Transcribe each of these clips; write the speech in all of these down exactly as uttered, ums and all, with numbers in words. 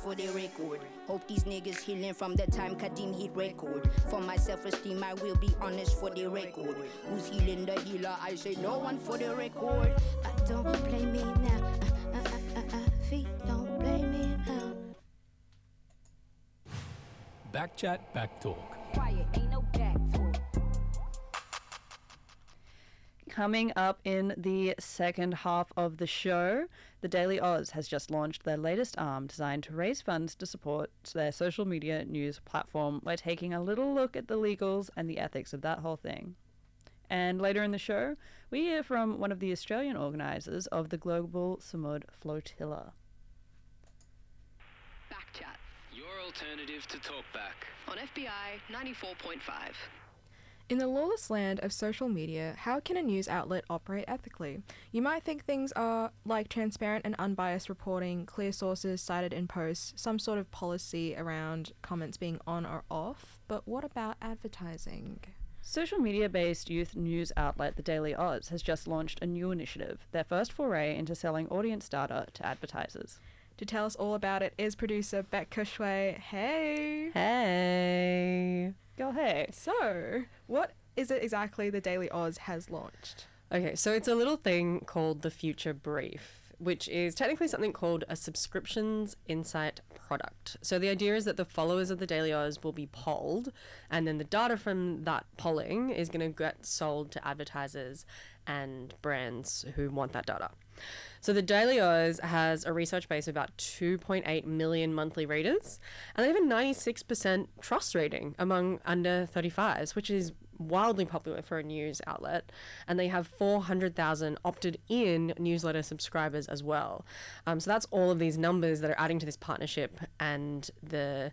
for the record. Hope these niggas healing from the time Kadim hit record. For my self-esteem, I will be honest for the record. Who's healing the healer? I say no one for the record. Uh, don't blame me now. Uh, uh, uh, uh, uh, feet, don't blame me now. Back chat, back talk. Quiet, ain't no back talk. Coming up in the second half of the show, the Daily Oz has just launched their latest arm designed to raise funds to support their social media news platform. We're taking a little look at the legals and the ethics of that whole thing. And later in the show, we hear from one of the Australian organisers of the Global Samud Flotilla. Backchat Your alternative to Talkback. on F B I ninety-four point five. In the lawless land of social media, how can a news outlet operate ethically? You might think things are like transparent and unbiased reporting, clear sources cited in posts, some sort of policy around comments being on or off, but what about advertising? Social media-based youth news outlet The Daily Oz has just launched a new initiative, their first foray into selling audience data to advertisers. To tell us all about it is producer Beck Cushway. Hey! Hey! Go hey! So, what is it exactly the Daily Oz has launched? Okay, so it's a little thing called the Future Brief, which is technically something called a subscriptions insight product. So the idea is that the followers of the Daily Oz will be polled, and then the data from that polling is going to get sold to advertisers and brands who want that data. So the Daily Oz has a research base of about two point eight million monthly readers, and they have a ninety-six percent trust rating among under thirty-fives, which is wildly popular for a news outlet. And they have four hundred thousand opted-in newsletter subscribers as well. Um, so that's all of these numbers that are adding to this partnership, and the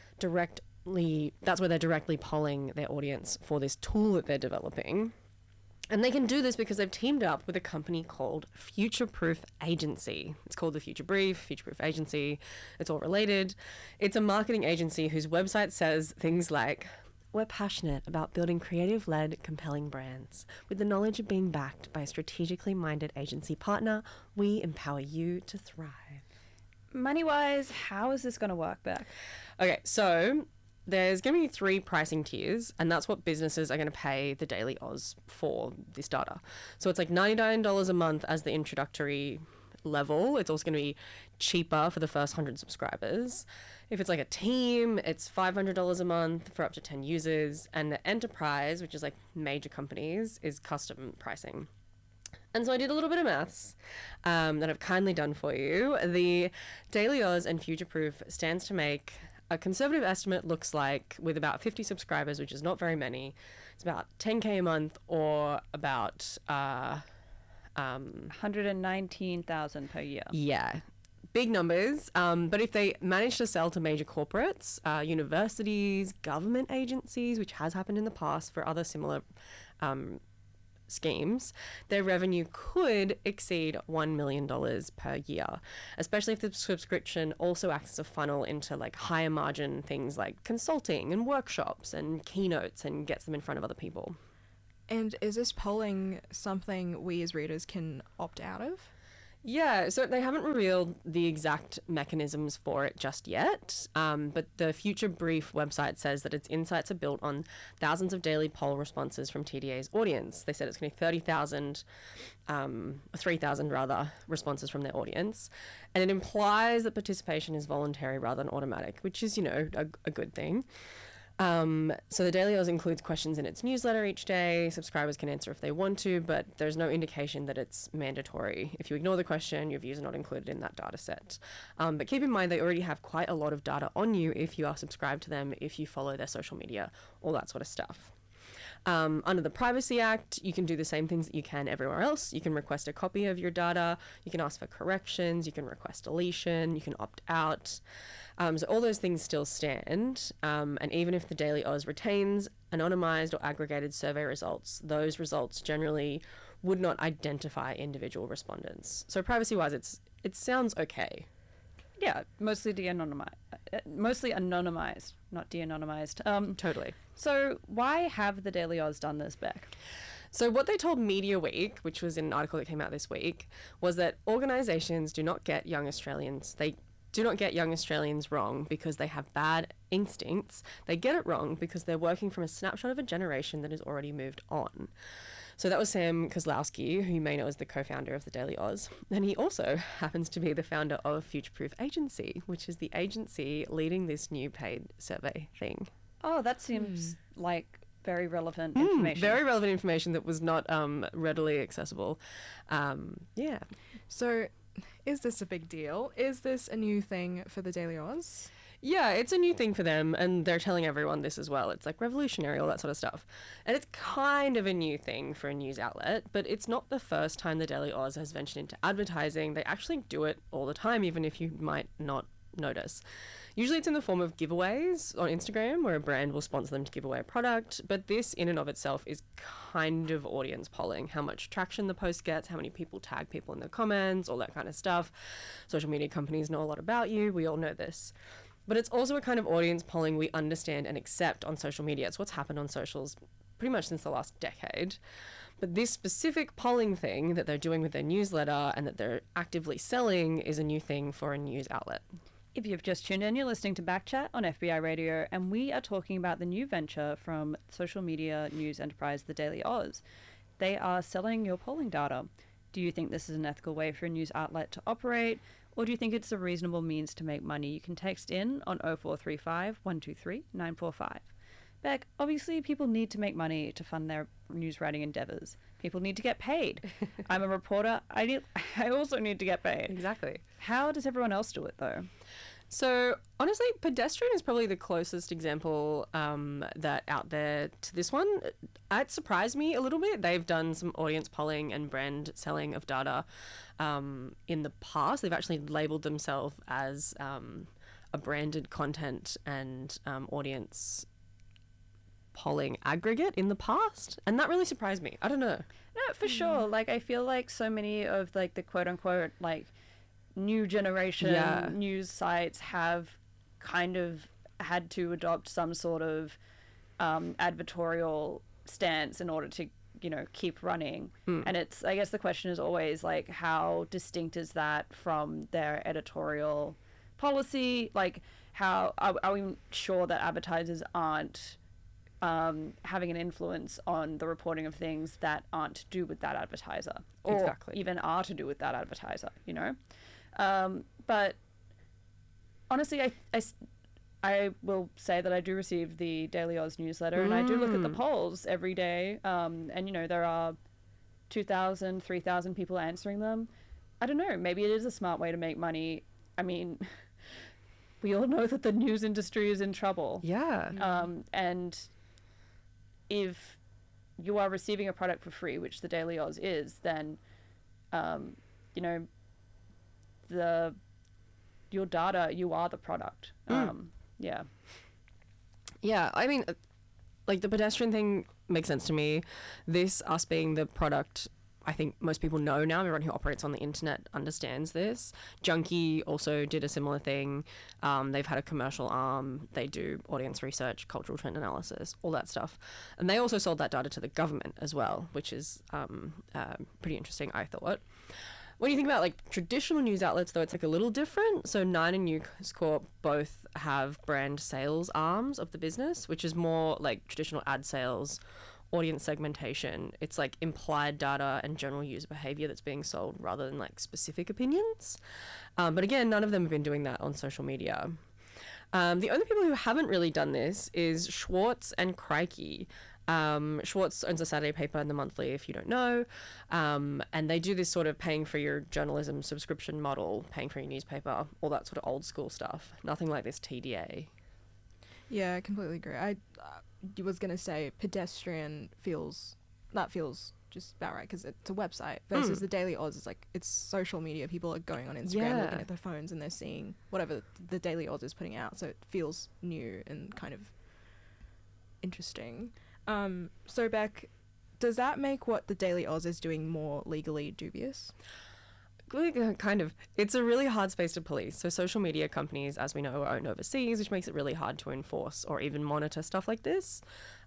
directly that's where they're directly polling their audience for this tool that they're developing. And they can do this because they've teamed up with a company called Future Proof Agency. It's called the Future Brief, Future Proof Agency. It's all related. It's a marketing agency whose website says things like, "We're passionate about building creative-led, compelling brands. With the knowledge of being backed by a strategically minded agency partner, we empower you to thrive." Money-wise, how is this going to work, Beck? Okay, so there's going to be three pricing tiers, and that's what businesses are going to pay the Daily Oz for this data. So it's like ninety-nine dollars a month as the introductory level. It's also going to be cheaper for the first one hundred subscribers. If it's like a team, it's five hundred dollars a month for up to ten users. And the enterprise, which is like major companies, is custom pricing. And so I did a little bit of maths um, that I've kindly done for you. The Daily Oz and Future Proof stands to make a conservative estimate looks like, with about fifty subscribers, which is not very many, it's about ten K a month, or about uh, um, one hundred nineteen thousand per year. Yeah, big numbers. Um, but if they manage to sell to major corporates, uh, universities, government agencies, which has happened in the past for other similar um, schemes, their revenue could exceed one million dollars per year, especially if the subscription also acts as a funnel into like higher margin things like consulting and workshops and keynotes, and gets them in front of other people. And is this polling something we as readers can opt out of? Yeah, so they haven't revealed the exact mechanisms for it just yet, um, but the Future Brief website says that its insights are built on thousands of daily poll responses from T D A's audience. They said it's going to be thirty thousand, um, three thousand rather, responses from their audience, and it implies that participation is voluntary rather than automatic, which is, you know, a, a good thing. Um, so the Daily Oz includes questions in its newsletter each day. Subscribers can answer if they want to, but there's no indication that it's mandatory. If you ignore the question, your views are not included in that data set. Um, but keep in mind, they already have quite a lot of data on you if you are subscribed to them, if you follow their social media, all that sort of stuff. Um, under the Privacy Act, you can do the same things that you can everywhere else. You can request a copy of your data, you can ask for corrections, you can request deletion, you can opt out. Um, so all those things still stand, um, and even if the Daily Oz retains anonymized or aggregated survey results, those results generally would not identify individual respondents. So privacy-wise, it's it sounds okay. Yeah, mostly de-anonymized, uh, mostly anonymized, not de-anonymized. Um, Totally. So why have the Daily Oz done this, Beck? So what they told Media Week, which was in an article that came out this week, was that organisations do not get young Australians. They do not get young Australians wrong because they have bad instincts. They get it wrong because they're working from a snapshot of a generation that has already moved on. So that was Sam Kozlowski, who you may know as the co-founder of the Daily Oz. And he also happens to be the founder of Future Proof Agency, which is the agency leading this new paid survey thing. Oh, that seems like very relevant Mm, information. very relevant information that was not um, readily accessible. Um, yeah. So, is this a big deal? Is this a new thing for the Daily Oz? Yeah, it's a new thing for them, and they're telling everyone this as well. It's like revolutionary, all that sort of stuff. And it's kind of a new thing for a news outlet, but it's not the first time the Daily Oz has ventured into advertising. They actually do it all the time, even if you might not notice. Usually it's in the form of giveaways on Instagram, where a brand will sponsor them to give away a product, but this in and of itself is kind of audience polling. How much traction the post gets, how many people tag people in the comments, all that kind of stuff. Social media companies know a lot about you. We all know this. But it's also a kind of audience polling we understand and accept on social media. It's what's happened on socials pretty much since the last decade. But this specific polling thing that they're doing with their newsletter and that they're actively selling is a new thing for a news outlet. If you've just tuned in, you're listening to Backchat on F B I Radio, and we are talking about the new venture from social media news enterprise, the Daily Oz. They are selling your polling data. Do you think this is an ethical way for a news outlet to operate, or do you think it's a reasonable means to make money? You can text in on oh four three five, one two three, nine four five. Beck, obviously people need to make money to fund their news writing endeavours. People need to get paid. I'm a reporter. I need, I also need to get paid. Exactly. How does everyone else do it, though? So honestly, Pedestrian is probably the closest example um, that out there to this one. It surprised me a little bit. They've done some audience polling and brand selling of data um, in the past. They've actually labelled themselves as um, a branded content and um, audience polling aggregate in the past, and that really surprised me. I don't know. No, for sure. Like, I feel like so many of like the quote unquote like new generation Yeah. news sites have kind of had to adopt some sort of um, advertorial stance in order to, you know, keep running. Mm. And it's, I guess the question is always like, how distinct is that from their editorial policy? Like, how are, are we sure that advertisers aren't um, having an influence on the reporting of things that aren't to do with that advertiser, or Exactly. even are to do with that advertiser, you know? Um, but honestly, I, I, I will say that I do receive the Daily Oz newsletter, and I do look at the Mm. polls every day. Um, and, you know, there are two thousand, three thousand people answering them. I don't know. Maybe it is a smart way to make money. I mean, we all know that the news industry is in trouble. Yeah. Um, and if you are receiving a product for free, which the Daily Oz is, then, um, you know, the your data, you are the product. Mm. Um, yeah. Yeah, I mean, uh, like the Pedestrian thing makes sense to me. This, us being the product, I think most people know now. Everyone who operates on the internet understands this. Junkie also did a similar thing. Um, they've had a commercial arm. They do audience research, cultural trend analysis, all that stuff. And they also sold that data to the government as well, which is um, uh, pretty interesting, I thought. When you think about like traditional news outlets, though, it's like a little different. So Nine and News Corp both have brand sales arms of the business, which is more like traditional ad sales, audience segmentation. It's like implied data and general user behavior that's being sold rather than like specific opinions. Um, but again, none of them have been doing that on social media. Um, the only people who haven't really done this is Schwartz and Crikey. Um, Schwartz owns a Saturday paper and the Monthly, if you don't know, um, and they do this sort of paying for your journalism subscription model, paying for your newspaper, all that sort of old school stuff. Nothing like this T D A. Yeah, I completely agree. I uh, was going to say Pedestrian feels, that feels just about right because it's a website versus Mm. the Daily Oz is like, it's social media. People are going on Instagram, Yeah. looking at their phones and they're seeing whatever the Daily Oz is putting out. So it feels new and kind of interesting. Um, so Beck, does that make what the Daily Oz is doing more legally dubious? Kind of. It's a really hard space to police. So social media companies, as we know, are owned overseas, which makes it really hard to enforce or even monitor stuff like this.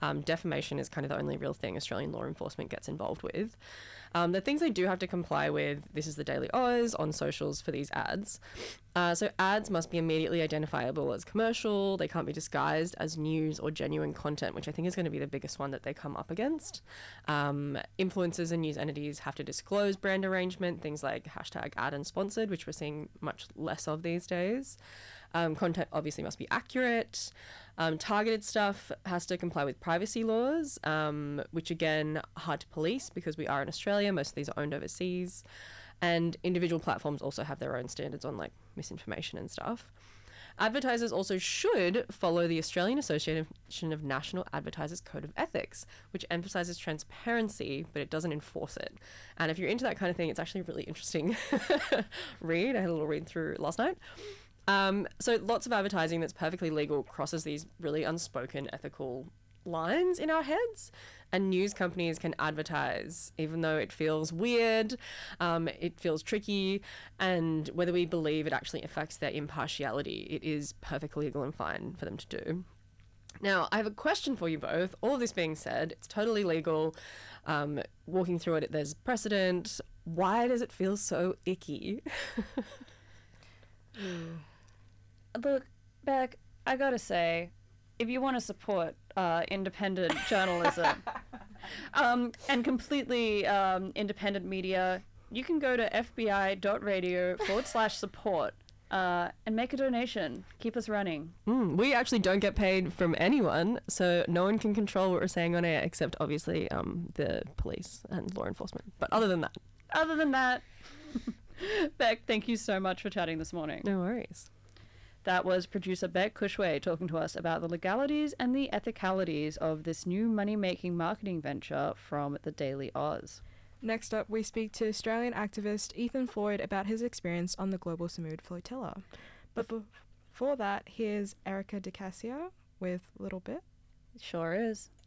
Um, defamation is kind of the only real thing Australian law enforcement gets involved with. Um, the things they do have to comply with, this is the Daily Oz on socials for these ads. Uh, so ads must be immediately identifiable as commercial. They can't be disguised as news or genuine content, which I think is going to be the biggest one that they come up against. Um, influencers and news entities have to disclose brand arrangement, things like hashtag ad and sponsored, which we're seeing much less of these days. Um, content obviously must be accurate. Um, targeted stuff has to comply with privacy laws, um, which again, hard to police because we are in Australia. Most of these are owned overseas. And individual platforms also have their own standards on like misinformation and stuff. Advertisers also should follow the Australian Association of National Advertisers Code of Ethics, which emphasises transparency, but it doesn't enforce it. And if you're into that kind of thing, it's actually a really interesting read. I had a little read through last night. Um, so lots of advertising that's perfectly legal crosses these really unspoken ethical lines in our heads, and news companies can advertise even though it feels weird, um, it feels tricky, and whether we believe it actually affects their impartiality, it is perfectly legal and fine for them to do. Now, I have a question for you both. All of this being said, it's totally legal. Um, walking through it, there's precedent. Why does it feel so icky? Look, Beck, I gotta say, if you want to support uh, independent journalism um, and completely um, independent media, you can go to fbi.radio forward slash support uh, and make a donation. Keep us running. Mm, we actually don't get paid from anyone, so no one can control what we're saying on air, except obviously um, the police and law enforcement. But other than that. Other than that, Beck, thank you so much for chatting this morning. No worries. That was producer Beck Cushway talking to us about the legalities and the ethicalities of this new money-making marketing venture from the Daily Oz. Next up, we speak to Australian activist Ethan Floyd about his experience on the Global Samud Flotilla. But before that, here's Erica DiCasio with Little Bit. Sure is.